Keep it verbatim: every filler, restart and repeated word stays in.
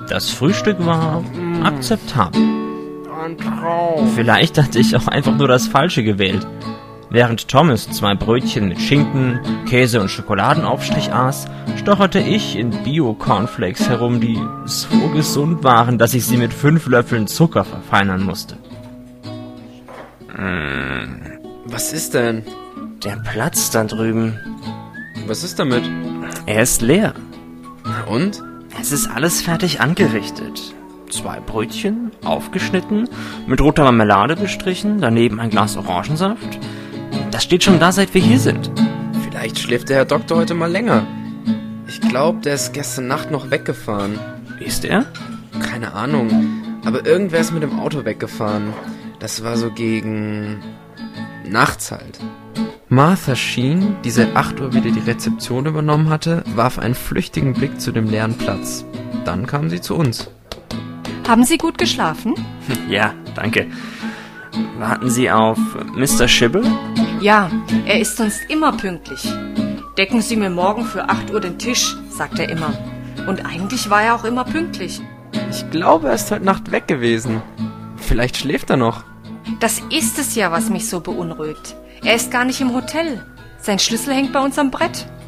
Das Frühstück war akzeptabel. Ein Traum. Vielleicht hatte ich auch einfach nur das Falsche gewählt. Während Thomas zwei Brötchen mit Schinken, Käse und Schokoladenaufstrich aß, stocherte ich in Bio-Cornflakes herum, die so gesund waren, dass ich sie mit fünf Löffeln Zucker verfeinern musste. Was ist denn? Der Platz da drüben. Was ist damit? Er ist leer. Und? Es ist alles fertig angerichtet. Zwei Brötchen, aufgeschnitten, mit roter Marmelade bestrichen, daneben ein Glas Orangensaft. Das steht schon da, seit wir hier sind. Vielleicht schläft der Herr Doktor heute mal länger. Ich glaube, der ist gestern Nacht noch weggefahren. Ist er? Keine Ahnung. Aber irgendwer ist mit dem Auto weggefahren. Das war so gegen... nachts halt. Martha Sheen, die seit acht Uhr wieder die Rezeption übernommen hatte, warf einen flüchtigen Blick zu dem leeren Platz. Dann kam sie zu uns. Haben Sie gut geschlafen? Ja, danke. Warten Sie auf Mister Schibble? Ja, er ist sonst immer pünktlich. Decken Sie mir morgen für acht Uhr den Tisch, sagt er immer. Und eigentlich war er auch immer pünktlich. Ich glaube, er ist heute Nacht weg gewesen. Vielleicht schläft er noch. Das ist es ja, was mich so beunruhigt. Er ist gar nicht im Hotel. Sein Schlüssel hängt bei uns am Brett.